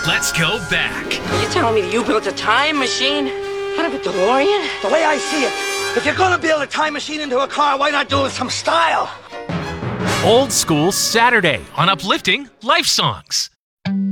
Let's go back. You telling me that you built a time machine out of a DeLorean? The way I see it, if you're gonna build a time machine into a car, why not do it with some style? Old School Saturday on Uplifting Life Songs.